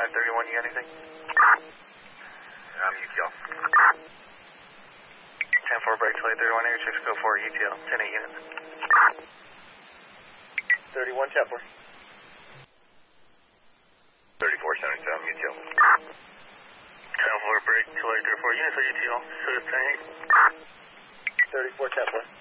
31, you got anything? UTL. 10-4 break, 2031, air 604, UTL, 10-8 units. 31, 10-4. 3477, UTL. 10-4 break, 2034 units, UTL, so 10-8. 34, 10-4.